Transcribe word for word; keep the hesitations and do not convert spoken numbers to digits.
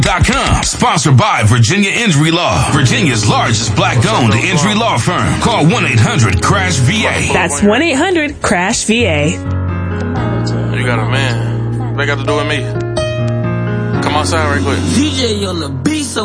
Dot com. Sponsored by Virginia Injury Law, Virginia's largest black-owned injury law firm. Call one eight hundred crash V A. That's one eight hundred crash V A. You got a man. What they got to do with me? Come outside right quick. D J on the beat, so